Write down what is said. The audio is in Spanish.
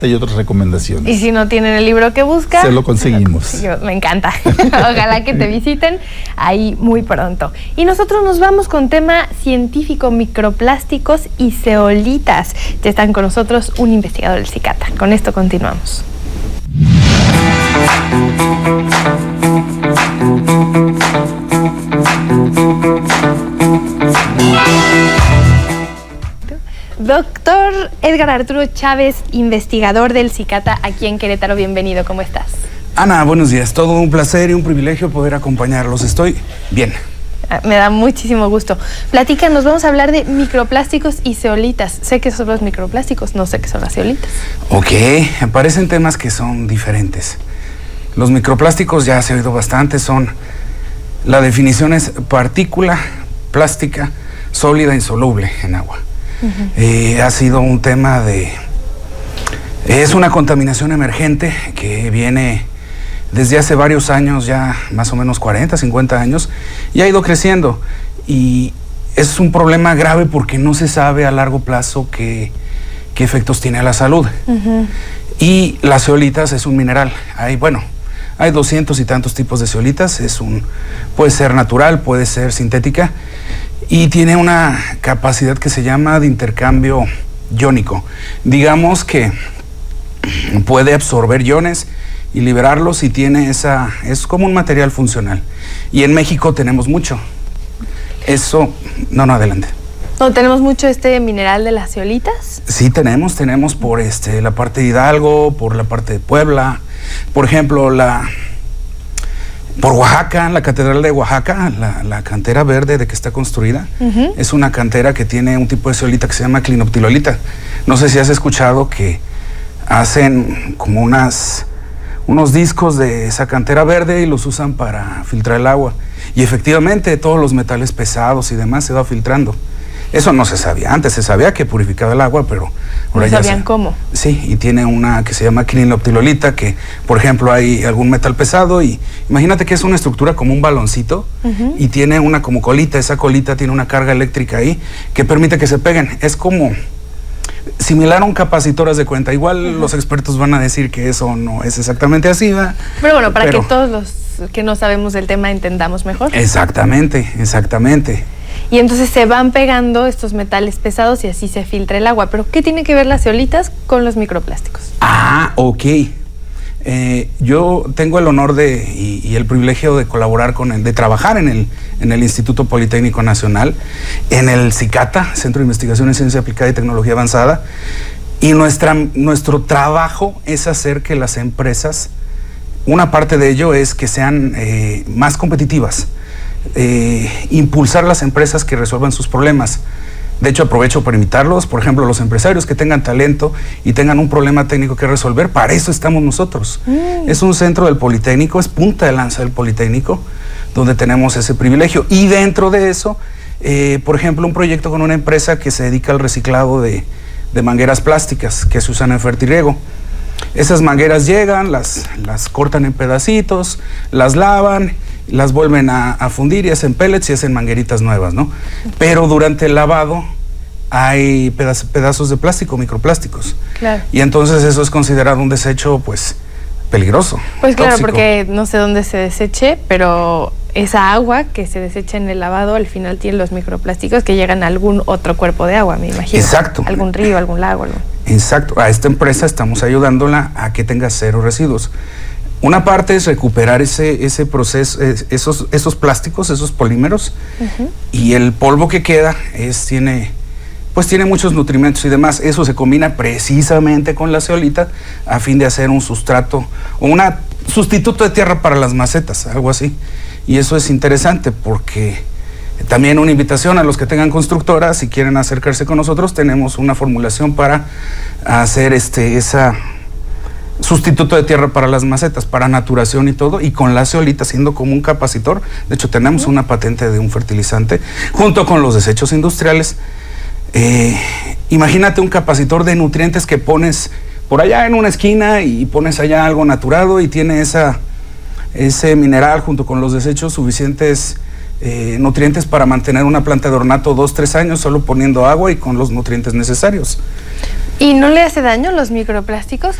y otras recomendaciones. Y si no tienen el libro que buscan, se lo conseguimos. Me encanta. Ojalá que te visiten ahí muy pronto. Y nosotros nos vamos con tema científico, microplásticos y zeolitas. Ya están con nosotros un investigador del CICATA. Con esto continuamos. Doctor Edgar Arturo Chávez, investigador del CICATA aquí en Querétaro. Bienvenido, ¿cómo estás? Ana, buenos días. Todo un placer y un privilegio poder acompañarlos. Estoy bien. Me da muchísimo gusto. Platícanos, vamos a hablar de microplásticos y zeolitas. Sé que son los microplásticos, no sé qué son las zeolitas. Ok, aparecen temas que son diferentes. Los microplásticos ya se ha oído bastante, la definición es partícula plástica sólida insoluble en agua. Ha sido un tema es una contaminación emergente que viene desde hace varios años, ya más o menos 40, 50 años, y ha ido creciendo. Y es un problema grave porque no se sabe a largo plazo qué efectos tiene a la salud. Y las zeolitas es un mineral. Hay 200 y tantos tipos de zeolitas. Puede ser natural, puede ser sintética. Y tiene una capacidad que se llama de intercambio iónico. Digamos que puede absorber iones y liberarlos, y es como un material funcional. Y en México tenemos mucho. Adelante. ¿No tenemos mucho mineral de las zeolitas? Sí, tenemos por la parte de Hidalgo, por la parte de Puebla. Por ejemplo, por Oaxaca, la Catedral de Oaxaca, la cantera verde de que está construida, es una cantera que tiene un tipo de zeolita que se llama clinoptilolita. No sé si has escuchado que hacen como unos discos de esa cantera verde y los usan para filtrar el agua. Y efectivamente todos los metales pesados y demás se va filtrando. Eso no se sabía. Antes se sabía que purificaba el agua, pero ahora no sabían cómo. Sí, y tiene una que se llama clinoptilolita, que, por ejemplo, hay algún metal pesado y imagínate que es una estructura como un baloncito y tiene una como colita. Esa colita tiene una carga eléctrica ahí que permite que se peguen. Es como similar a un capacitor, haz de cuenta. Igual los expertos van a decir que eso no es exactamente así, ¿verdad? Pero bueno, para que todos los que no sabemos del tema entendamos mejor. Exactamente. Y entonces se van pegando estos metales pesados y así se filtra el agua. ¿Pero qué tiene que ver las zeolitas con los microplásticos? Ok. Yo tengo el honor y el privilegio de colaborar de trabajar en el Instituto Politécnico Nacional, en el CICATA, Centro de Investigación en Ciencia Aplicada y Tecnología Avanzada, y nuestro trabajo es hacer que las empresas, una parte de ello es que sean más competitivas, impulsar las empresas que resuelvan sus problemas. De hecho, aprovecho para invitarlos, por ejemplo, los empresarios que tengan talento y tengan un problema técnico que resolver, para eso estamos nosotros. Es un centro del Politécnico, es punta de lanza del Politécnico, donde tenemos ese privilegio. Y dentro de eso, por ejemplo, un proyecto con una empresa que se dedica al reciclado de mangueras plásticas que se usan en fertirriego. Esas mangueras llegan, las cortan en pedacitos, las lavan, las vuelven a fundir y hacen pellets y hacen mangueritas nuevas, ¿no? Pero durante el lavado hay pedazos de plástico, microplásticos. Claro. Y entonces eso es considerado un desecho, pues, peligroso. Pues claro, tóxico. Porque no sé dónde se deseche, pero esa agua que se desecha en el lavado al final tiene los microplásticos que llegan a algún otro cuerpo de agua, me imagino. Exacto. Algún río, algún lago. Exacto. A esta empresa estamos ayudándola a que tenga cero residuos. Una parte es recuperar ese proceso, esos plásticos, esos polímeros, y el polvo que queda tiene muchos nutrimentos y demás. Eso se combina precisamente con la zeolita a fin de hacer un sustrato o un sustituto de tierra para las macetas, algo así. Y eso es interesante porque también una invitación a los que tengan constructoras, si quieren acercarse con nosotros, tenemos una formulación para hacer sustituto de tierra para las macetas, para naturación y todo, y con la zeolita siendo como un capacitor. De hecho, tenemos una patente de un fertilizante, junto con los desechos industriales. Imagínate un capacitor de nutrientes que pones por allá en una esquina y pones allá algo naturado y tiene ese mineral junto con los desechos suficientes nutrientes para mantener una planta de ornato 2-3 años solo poniendo agua y con los nutrientes necesarios. ¿Y no le hace daño los microplásticos?